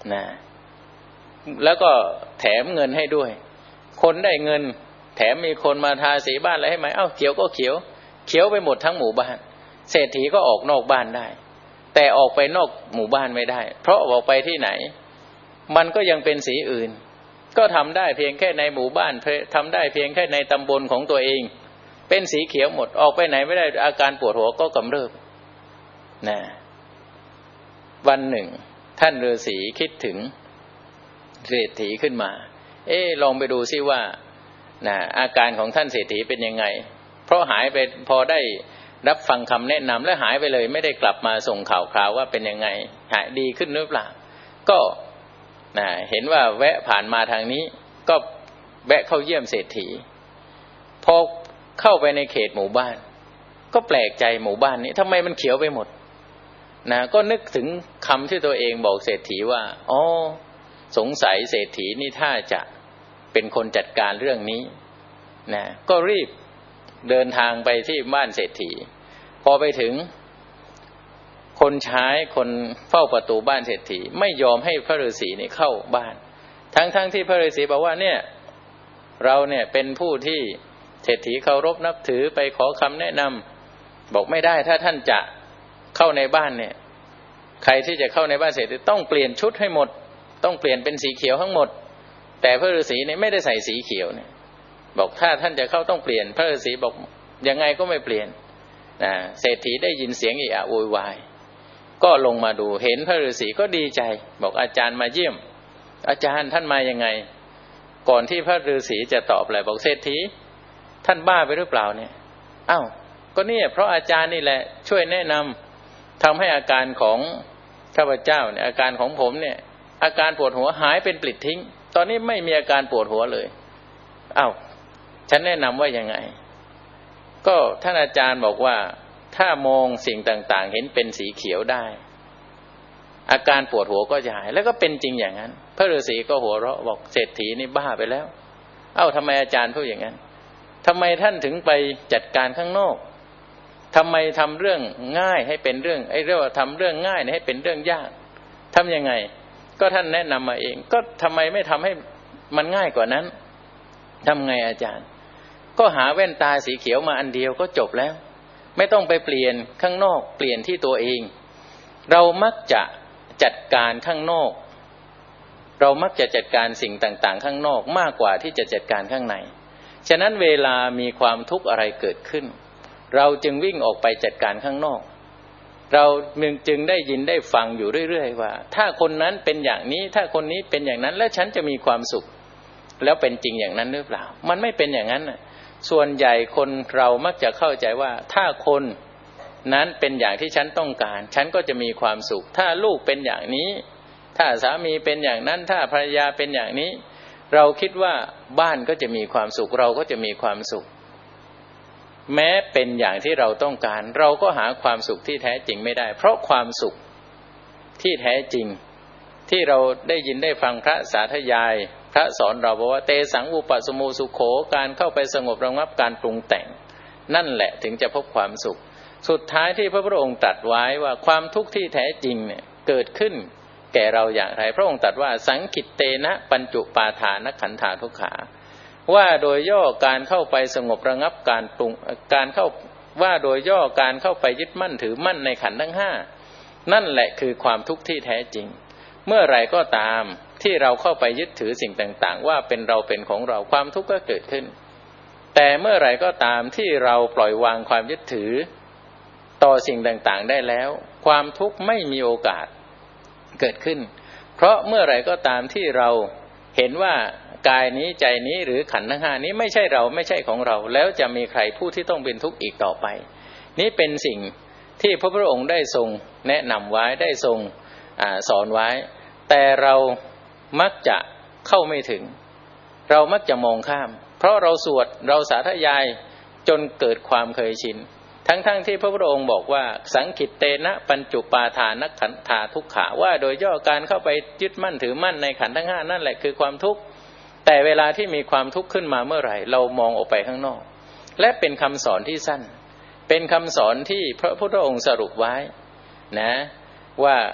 นะแล้วก็แถมเงินให้ด้วยคนได้เงินแถมมีคนมาทาสีบ้านอะไรให้ไหมเขียวก็เขียวไปหมดทั้งหมู่บ้านเศรษฐีก็ออกนอกบ้านได้แต่ออกไปนอกหมู่บ้านไม่ได้เพราะออกไปที่ไหนมันก็ยังเป็นสีอื่นก็ทำได้เพียงแค่ในหมู่บ้านทำได้เพียงแค่ในตำบลของตัวเองเป็นสีเขียวหมดออกไปไหนไม่ได้อาการปวดหัวก็กำเริบนะวันหนึ่งท่านฤาษีคิดถึงเศรษฐีขึ้นมาลองไปดูซิว่าอาการของท่านเศรษฐีเป็นยังไงเพราะหายไปพอได้รับฟังคำแนะนำและหายไปเลยไม่ได้กลับมาส่งข่าวคราวว่าเป็นยังไงหายดีขึ้นหรือเปล่าก็เห็นว่าแวะผ่านมาทางนี้ก็แวะเข้าเยี่ยมเศรษฐีพอเข้าไปในเขตหมู่บ้านก็แปลกใจหมู่บ้านนี้ทำไมมันเขียวไปหมดก็นึกถึงคำที่ตัวเองบอกเศรษฐีว่าสงสัยเศรษฐีนี่ถ้าจะเป็นคนจัดการเรื่องนี้ก็รีบเดินทางไปที่บ้านเศรษฐีพอไปถึงคนใช้คนเฝ้าประตูบ้านเศรษฐีไม่ยอมให้พระฤาษีนี่เข้าบ้านทั้งที่พระฤาษีบอกว่าเนี่ยเราเนี่ยเป็นผู้ที่เศรษฐีเคารพนับถือไปขอคำแนะนำบอกไม่ได้ถ้าท่านจะเข้าในบ้านเนี่ยใครที่จะเข้าในบ้านเศรษฐีต้องเปลี่ยนชุดให้หมดต้องเปลี่ยนเป็นสีเขียวทั้งหมดแต่พระฤาษีเนี่ยไม่ได้ใส่สีเขียวเนี่ยบอกถ้าท่านจะเข้าต้องเปลี่ยนพระฤาษีบอกยังไงก็ไม่เปลี่ยนเศรษฐีได้ยินเสียงเอะอะโวยวายก็ลงมาดูเห็นพระฤาษีก็ดีใจบอกอาจารย์มาเยี่ยมอาจารย์ท่านมายังไงก่อนที่พระฤาษีจะตอบเลยบอกเศรษฐีท่านบ้าไปหรือเปล่าเนี่ยก็เนี่ยเพราะอาจารย์นี่แหละช่วยแนะนำทำให้อาการของข้าพเจ้าเนี่ยอาการของผมเนี่ยอาการปวดหัวหายเป็นปลิดทิ้งตอนนี้ไม่มีอาการปวดหัวเลยฉันแนะนำว่ายังไงก็ท่านอาจารย์บอกว่าถ้ามองสิ่งต่างๆเห็นเป็นสีเขียวได้อาการปวดหัวก็จะหายแล้วก็เป็นจริงอย่างนั้นพระฤาษีก็หัวเราะบอกเศรษฐีนี่บ้าไปแล้วทำไมอาจารย์พูดอย่างนั้นทำไมท่านถึงไปจัดการข้างนอกทำไมทำเรื่องง่ายให้เป็นเรื่องเรียกว่าทำเรื่องง่ายให้เป็นเรื่องยากทำยังไงก็ท่านแนะนำมาเองก็ทำไมไม่ทำให้มันง่ายกว่านั้นทำไงอาจารย์ก็หาแว่นตาสีเขียวมาอันเดียวก็จบแล้วไม่ต้องไปเปลี่ยนข้างนอกเปลี่ยนที่ตัวเองเรามักจะจัดการข้างนอกเรามักจะจัดการสิ่งต่างๆข้างนอกมากกว่าที่จะจัดการข้างในฉะนั้นเวลามีความทุกข์อะไรเกิดขึ้นเราจึงวิ่งออกไปจัดการข้างนอกเราจึงได้ยินได้ฟังอยู่เรื่อยๆว่าถ้าคนนั้นเป็นอย่างนี้ถ้าคนนี้เป็นอย่างนั้นแล้วฉันจะมีความสุขแล้วเป็นจริงอย่างนั้นหรือเปล่ามันไม่เป็นอย่างนั้นส่วนใหญ่คนเรามักจะเข้าใจว่าถ้าคนนั้นเป็นอย่างที่ฉันต้องการฉันก็จะมีความสุขถ้าลูกเป็นอย่างนี้ถ้าสามีเป็นอย่างนั้นถ้าภรรยาเป็นอย่างนี้เราคิดว่าบ้านก็จะมีความสุขเราก็จะมีความสุขแม้เป็นอย่างที่เราต้องการเราก็หาความสุขที่แท้จริงไม่ได้เพราะความสุขที่แท้จริงที่เราได้ยินได้ฟังพระสาธยายพระสอนเราบอกว่าเตสังอุปสโมสุโขการเข้าไปสงบระงับการปรุงแต่งนั่นแหละถึงจะพบความสุขสุดท้ายที่พระพุทธองค์ตรัสไว้ว่าความทุกข์ที่แท้จริงเนี่ยเกิดขึ้นแก่เราอย่างไรพระองค์ตรัสว่าสังคิตเตนะปัญจุปาทานขันธาทุกขาว่าโดยย่อการเข้าไปสงบระงับการปรุงการเข้าว่าโดยย่อการเข้าไปยึดมั่นถือมั่นในขันธ์ทั้งห้านั่นแหละคือความทุกข์ที่แท้จริงเมื่อไรก็ตามที่เราเข้าไปยึดถือสิ่งต่างๆว่าเป็นเราเป็นของเราความทุกข์ก็เกิดขึ้นแต่เมื่อไรก็ตามที่เราปล่อยวางความยึดถือต่อสิ่งต่างๆได้แล้วความทุกข์ไม่มีโอกาสเกิดขึ้นเพราะเมื่อไรก็ตามที่เราเห็นว่ากายนี้ใจนี้หรือขันธ์ทั้งห้านี้ไม่ใช่เราไม่ใช่ของเราแล้วจะมีใครผู้ที่ต้องเป็นทุกข์อีกต่อไปนี้เป็นสิ่งที่พระพุทธองค์ได้ทรงแนะนำไว้ได้ทรงสอนไว้แต่เรามักจะเข้าไม่ถึงเรามักจะมองข้ามเพราะเราสวดเราสาธยายจนเกิดความเคยชินทั้งที่พระพุทธองค์บอกว่าสังคิตเตนะปัญจุปาทานขันธาทุกขาว่าโดยย่อการเข้าไปยึดมั่นถือมั่นในขันธ์ทั้งห้านั่นแหละคือความทุกข์แต่เวลาที่มีความทุกข์ขึ้นมาเมื่อไหร่เรามองออกไปข้างนอกและเป็นคำสอนที่สั้นเป็นคำสอนที่พระพุทธองค์สรุปไว้นะว่า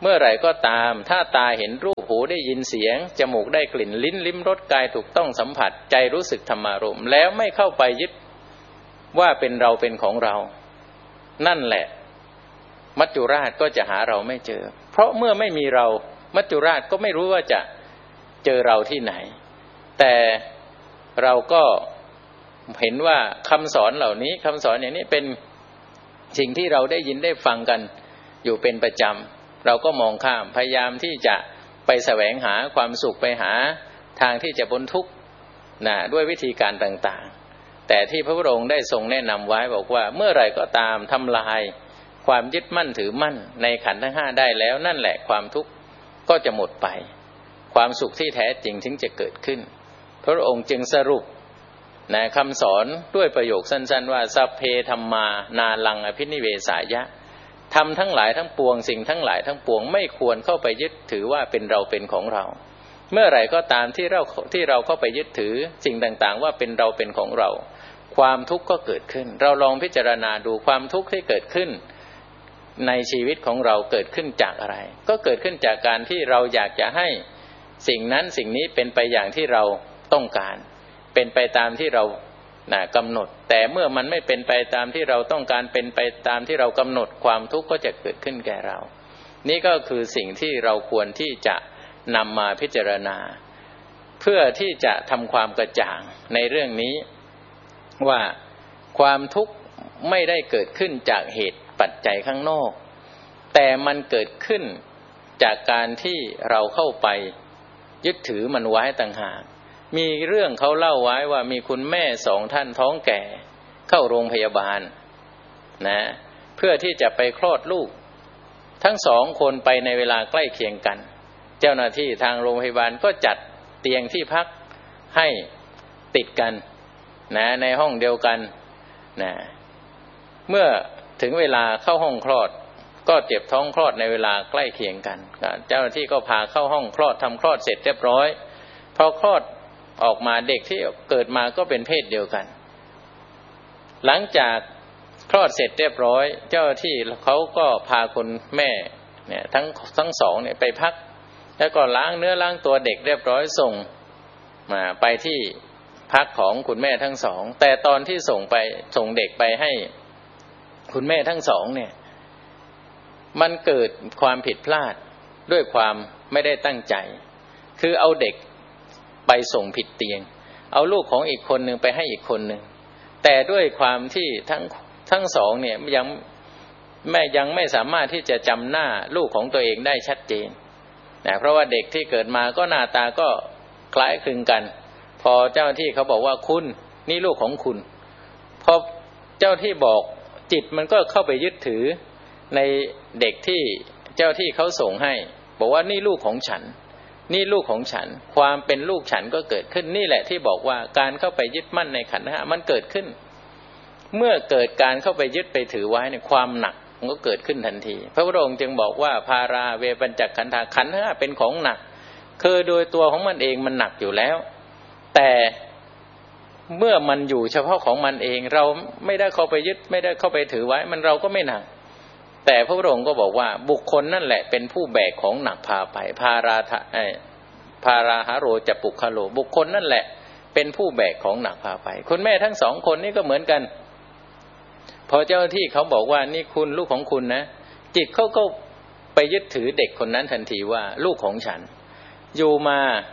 เมื่อไหร่ก็ตามถ้าตาเห็นรูปหูได้ยินเสียงจมูกได้กลิ่นลิ้นลิ้มรสกายถูกต้องสัมผัสใจรู้สึกธรรมารมณ์แล้วไม่เข้าไปยึดว่าเป็นเราเป็นของเรานั่นแหละมัจจุราชก็จะหาเราไม่เจอเพราะเมื่อไม่มีเรามัจจุราชก็ไม่รู้ว่าจะเจอเราที่ไหนแต่เราก็เห็นว่าคำสอนเหล่านี้คำสอนอย่างนี้เป็นสิ่งที่เราได้ยินได้ฟังกันอยู่เป็นประจำเราก็มองข้ามพยายามที่จะไปแสวงหาความสุขไปหาทางที่จะพ้นทุกข์ด้วยวิธีการต่างๆแต่ที่พระพุทธองค์ได้ทรงแนะนำไว้บอกว่าเมื่อไหร่ก็ตามทำลายความยึดมั่นถือมั่นในขันธ์ทั้งห้าได้แล้วนั่นแหละความทุกข์ก็จะหมดไปความสุขที่แท้จริงถึงจะเกิดขึ้นพระองค์จึงสรุปคำสอนด้วยประโยคสั้นๆว่าสัพเพธัมมานาลังอภินิเวสายะทำทั้งหลายทั้งปวงสิ่งทั้งหลายทั้งปวงไม่ควรเข้าไปยึดถือว่าเป็นเราเป็นของเราเมื่อไหร่ก็ตามที่เราเข้าไปยึดถือสิ่งต่างๆว่าเป็นเราเป็นของเราความทุกข์ก็เกิดขึ้นเราลองพิจารณาดูความทุกข์ที่เกิดขึ้นในชีวิตของเราเกิดขึ้นจากอะไรก็เกิดขึ้นจากการที่เราอยากจะให้สิ่งนั้นสิ่งนี้เป็นไปอย่างที่เราต้องการเป็นไปตามที่เรากำหนดแต่เมื่อมันไม่เป็นไปตามที่เราต้องการเป็นไปตามที่เรากำหนดความทุกข์ก็จะเกิดขึ้นแก่เรานี่ก็คือสิ่งที่เราควรที่จะนำมาพิจารณาเพื่อที่จะทำความกระจ่างในเรื่องนี้ว่าความทุกข์ไม่ได้เกิดขึ้นจากเหตุปัจจัยข้างนอกแต่มันเกิดขึ้นจากการที่เราเข้าไปยึดถือมันไว้ต่างหากมีเรื่องเขาเล่าไว้ว่ามีคุณแม่2 ท่านท้องแก่เข้าโรงพยาบาลเพื่อที่จะไปคลอดลูกทั้ง2 คนไปในเวลาใกล้เคียงกันเจ้าหน้าที่ทางโรงพยาบาลก็จัดเตียงที่พักให้ติดกันในห้องเดียวกันเมื่อถึงเวลาเข้าห้องคลอดก็เจ็บท้องคลอดในเวลาใกล้เคียงกันเจ้าหน้าที่ก็พาเข้าห้องคลอดทำคลอดเสร็จเรียบร้อยพอคลอดออกมาเด็กที่เกิดมาก็เป็นเพศเดียวกันหลังจากคลอดเสร็จเรียบร้อยเจ้าหน้าที่เขาก็พาคุณแม่ทั้งสองไปพักแล้วก็ล้างเนื้อล้างตัวเด็กเรียบร้อยส่งมาไปที่พักของคุณแม่ทั้งสองแต่ตอนที่ส่งเด็กไปให้คุณแม่ทั้งสองมันเกิดความผิดพลาดด้วยความไม่ได้ตั้งใจคือเอาเด็กไปส่งผิดเตียงเอาลูกของอีกคนนึงไปให้อีกคนนึงแต่ด้วยความที่ทั้งสองยังไม่สามารถที่จะจำหน้าลูกของตัวเองได้ชัดเจนเพราะว่าเด็กที่เกิดมาก็หน้าตาก็คล้ายคลึงกันพอเจ้าหน้าที่เขาบอกว่าคุณนี่ลูกของคุณพอเจ้าที่บอกจิตมันก็เข้าไปยึดถือในเด็กที่เจ้าที่เขาส่งให้บอกว่านี่ลูกของฉันนี่ลูกของฉันความเป็นลูกฉันก็เกิดขึ้นนี่แหละที่บอกว่าการเข้าไปยึดมั่นในขันธ์ห้ามันเกิดขึ้นเมื่อเกิดการเข้าไปยึดไปถือไว้ความหนักมันก็เกิดขึ้นทันทีพระพุทธองค์จึงบอกว่าภาราเวปัญจขันธาขันธ์ห้าเป็นของหนักคือโดยตัวของมันเองมันหนักอยู่แล้วแต่เมื่อมันอยู่เฉพาะของมันเองเราไม่ได้เข้าไปยึดไม่ได้เข้าไปถือไว้มันเราก็ไม่หนักแต่พระพุทธองค์ก็บอกว่าบุคคลนั่นแหละเป็นผู้แบกของหนักพาไปภาราหาโรจะปุคโลบุคคลนั่นแหละเป็นผู้แบกของหนักพาไปคุณแม่ทั้ง2 คนนี้ก็เหมือนกันพอเจ้าหน้าที่เขาบอกว่านี่คุณลูกของคุณนะจิตเขาก็ไปยึดถือเด็กคนนั้นทันทีว่าลูกของฉันอยู่มา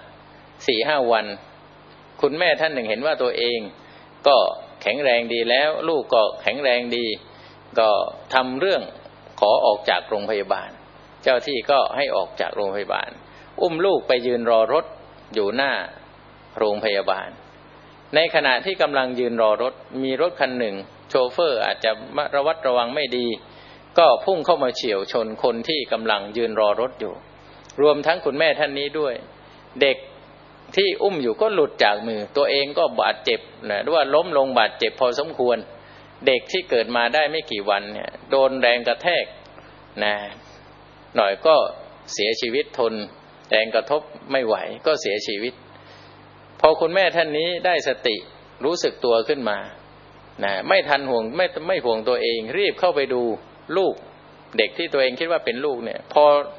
4-5 วันคุณแม่ท่านหนึ่งเห็นว่าตัวเองก็แข็งแรงดีแล้วลูกก็แข็งแรงดีก็ทำเรื่องขอออกจากโรงพยาบาลเจ้าที่ก็ให้ออกจากโรงพยาบาลอุ้มลูกไปยืนรอรถอยู่หน้าโรงพยาบาลในขณะที่กำลังยืนรอรถมีรถคันหนึ่งโชเฟอร์อาจจะระวัดระวังไม่ดีก็พุ่งเข้ามาเฉี่ยวชนคนที่กำลังยืนรอรถอยู่รวมทั้งคุณแม่ท่านนี้ด้วยเด็กที่อุ้มอยู่ก็หลุดจากมือตัวเองก็บาดเจ็บหรือว่าล้มลงบาดเจ็บพอสมควรเด็กที่เกิดมาได้ไม่กี่วันโดนแรงกระแทกหน่อยก็เสียชีวิตทนแรงกระทบไม่ไหวก็เสียชีวิตพอคุณแม่ท่านนี้ได้สติรู้สึกตัวขึ้นมาไม่ทันห่วงไม่ห่วงตัวเองรีบเข้าไปดูลูกเด็กที่ตัวเองคิดว่าเป็นลูกพอ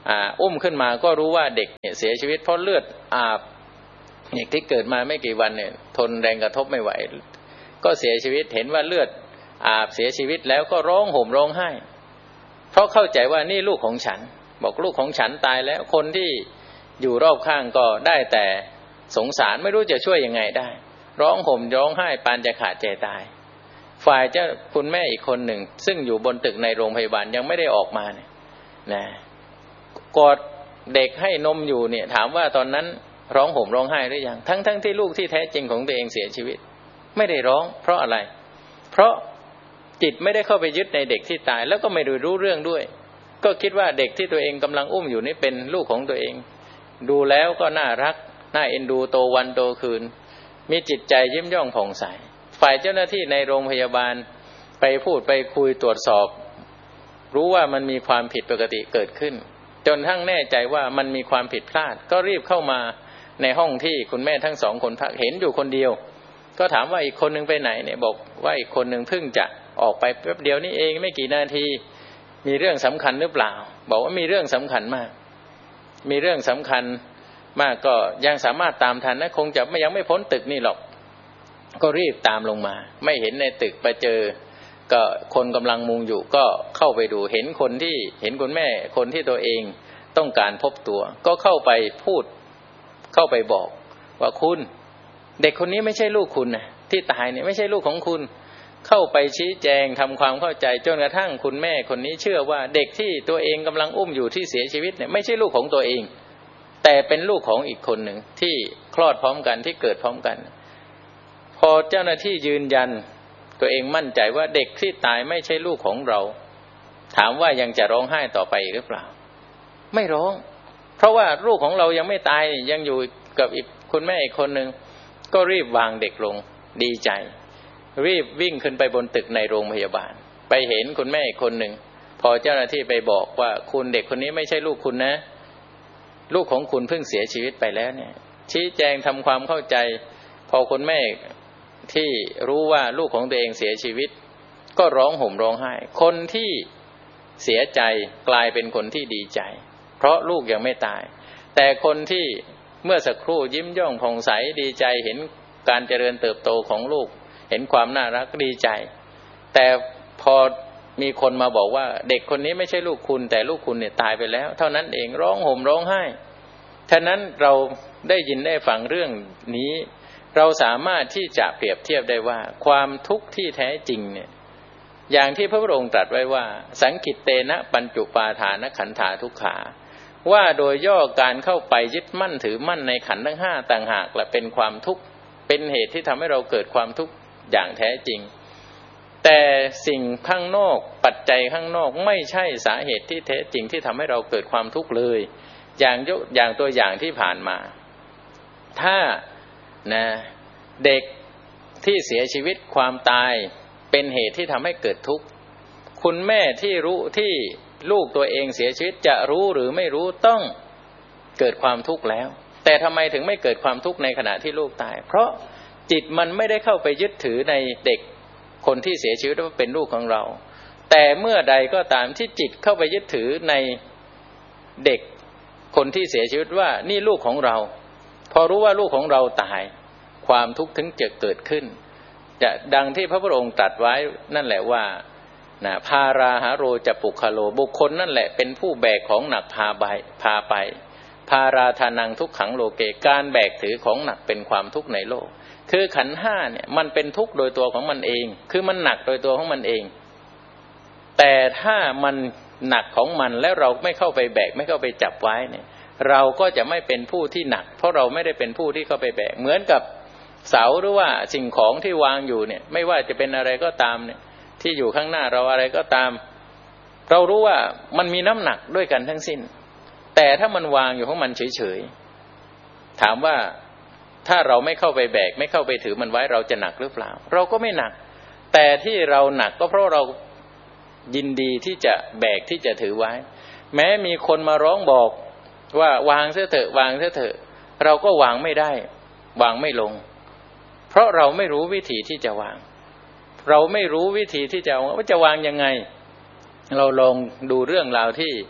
อุ้มขึ้นมาก็รู้ว่าเด็กเนี่ยเสียชีวิตเพราะเลือดอาบเด็กที่เกิดมาไม่กี่วันเนี่ยทนแรงกระทบไม่ไหวก็เสียชีวิตเห็นว่าเลือดอาบเสียชีวิตแล้วก็ร้องห่มร้องไห้เพราะเข้าใจว่านี่ลูกของฉันบอกลูกของฉันตายแล้วคนที่อยู่รอบข้างก็ได้แต่สงสารไม่รู้จะช่วยยังไงได้ร้องห่มร้องไห้ปานจะขาดใจตายฝ่ายเจ้าคุณแม่อีกคนหนึ่งซึ่งอยู่บนตึกในโรงพยาบาลยังไม่ได้ออกมาเนี่ยนะกอดเด็กให้นมอยู่เนี่ยถามว่าตอนนั้นร้องห่มร้องไห้หรือยังทั้งที่ลูกที่แท้จริงของตัวเองเสียชีวิตไม่ได้ร้องเพราะอะไรเพราะจิตไม่ได้เข้าไปยึดในเด็กที่ตายแล้วก็ไม่รู้เรื่องด้วยก็คิดว่าเด็กที่ตัวเองกำลังอุ้มอยู่นี่เป็นลูกของตัวเองดูแล้วก็น่ารักน่าเอ็นดูโตวันโตคืนมีจิตใจยิ้มย่องผ่องใสฝ่ายเจ้าหน้าที่ในโรงพยาบาลไปพูดไปคุยตรวจสอบรู้ว่ามันมีความผิดปกติเกิดขึ้นจนทั้งแน่ใจว่ามันมีความผิดพลาดก็รีบเข้ามาในห้องที่คุณแม่ทั้งสองคนพักเห็นอยู่คนเดียวก็ถามว่าอีกคนนึงไปไหนเนี่ยบอกว่าอีกคนนึงเพิ่งจะออกไปแป๊บเดียวนี่เองไม่กี่นาทีมีเรื่องสำคัญหรือเปล่าบอกว่ามีเรื่องสำคัญมากมีเรื่องสำคัญมากก็ยังสามารถตามทันนะคงจะยังไม่พ้นตึกนี่หรอกก็รีบตามลงมาไม่เห็นในตึกไปเจอก็คนกำลังมุงอยู่ก็เข้าไปดูเห็นคนที่เห็นคุณแม่คนที่ตัวเองต้องการพบตัวก็เข้าไปพูดเข้าไปบอกว่าคุณเด็กคนนี้ไม่ใช่ลูกคุณนะที่ตายเนี่ยไม่ใช่ลูกของคุณเข้าไปชี้แจงทำความเข้าใจจนกระทั่งคุณแม่คนนี้เชื่อว่าเด็กที่ตัวเองกำลังอุ้มอยู่ที่เสียชีวิตเนี่ยไม่ใช่ลูกของตัวเองแต่เป็นลูกของอีกคนหนึ่งที่คลอดพร้อมกันที่เกิดพร้อมกันพอเจ้าหน้าที่ยืนยันตัวเองมั่นใจว่าเด็กที่ตายไม่ใช่ลูกของเราถามว่ายังจะร้องไห้ต่อไปหรือเปล่าไม่ร้องเพราะว่าลูกของเรายังไม่ตายยังอยู่กับอีกคุณแม่อีกคนหนึ่งก็รีบวางเด็กลงดีใจรีบวิ่งขึ้นไปบนตึกในโรงพยาบาลไปเห็นคุณแม่อีกคนหนึ่งพอเจ้าหน้าที่ไปบอกว่าคุณเด็กคนนี้ไม่ใช่ลูกคุณนะลูกของคุณเพิ่งเสียชีวิตไปแล้วเนี่ยชี้แจงทำความเข้าใจพอคุณแม่ที่รู้ว่าลูกของตัวเองเสียชีวิตก็ร้องห่มร้องไห้คนที่เสียใจกลายเป็นคนที่ดีใจเพราะลูกยังไม่ตายแต่คนที่เมื่อสักครู่ยิ้มย่องผ่องใสดีใจเห็นการเจริญเติบโตของลูกเห็นความน่ารักดีใจแต่พอมีคนมาบอกว่าเด็กคนนี้ไม่ใช่ลูกคุณแต่ลูกคุณเนี่ยตายไปแล้วเท่านั้นเองร้องห่มร้องไห้ฉะนั้นเราได้ยินได้ฟังเรื่องนี้เราสามารถที่จะเปรียบเทียบได้ว่าความทุกข์ที่แท้จริงเนี่ยอย่างที่พระพุทธองค์ตรัสไว้ว่าสังคิตเตนะปัญจุปาทานขันธาทุกขาว่าโดยย่อการเข้าไปยึดมั่นถือมั่นในขันธ์ทั้งห้าต่างหากและเป็นความทุกข์เป็นเหตุที่ทำให้เราเกิดความทุกข์อย่างแท้จริงแต่สิ่งข้างนอกปัจจัยข้างนอกไม่ใช่สาเหตุที่แท้จริงที่ทำให้เราเกิดความทุกข์เลยอย่างตัวอย่างที่ผ่านมาถ้านะเด็กที่เสียชีวิตความตายเป็นเหตุที่ทำให้เกิดทุกข์คุณแม่ที่รู้ที่ลูกตัวเองเสียชีวิตจะรู้หรือไม่รู้ต้องเกิดความทุกข์แล้วแต่ทำไมถึงไม่เกิดความทุกข์ในขณะที่ลูกตายเพราะจิตมันไม่ได้เข้าไปยึดถือในเด็กคนที่เสียชีวิตว่าเป็นลูกของเราแต่เมื่อใดก็ตามที่จิตเข้าไปยึดถือในเด็กคนที่เสียชีวิตว่านี่ลูกของเราพอรู้ว่าลูกของเราตายความทุกข์ถึงจะเกิดขึ้นจะดังที่พระพุทธองค์ตรัสไว้นั่นแหละว่าพาราหาโรจะปุคโลบุคคลนั่นแหละเป็นผู้แบกของหนักพาไปพาราทานังทุกขังโลเกการแบกถือของหนักเป็นความทุกข์ในโลกคือขันธ์ห้าเนี่ยมันเป็นทุกข์โดยตัวของมันเองคือมันหนักโดยตัวของมันเองแต่ถ้ามันหนักของมันแล้วเราไม่เข้าไปแบกไม่เข้าไปจับไว้เนี่ยเราก็จะไม่เป็นผู้ที่หนักเพราะเราไม่ได้เป็นผู้ที่เข้าไปแบกเหมือนกับเสาหรือว่าสิ่งของที่วางอยู่เนี่ยไม่ว่าจะเป็นอะไรก็ตามเนี่ยที่อยู่ข้างหน้าเราอะไรก็ตามเรารู้ว่ามันมีน้ำหนักด้วยกันทั้งสิ้นแต่ถ้ามันวางอยู่ของมันเฉยๆถามว่าถ้าเราไม่เข้าไปแบกไม่เข้าไปถือมันไว้เราจะหนักหรือเปล่าเราก็ไม่หนักแต่ที่เราหนักก็เพราะเรายินดีที่จะแบกที่จะถือไว้แม้มีคนมาร้องบอกว่าวางเสียเถอะวางเสียเถอะเราก็วางไม่ได้วางไม่ลงเพราะเราไม่รู้วิธีที่จะวางเราไม่รู้วิธีที่จะวางยังไงเราลองดูเรื่องราวที่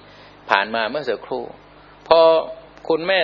ผ่านมาเมื่อสักครู่พอคุณแม่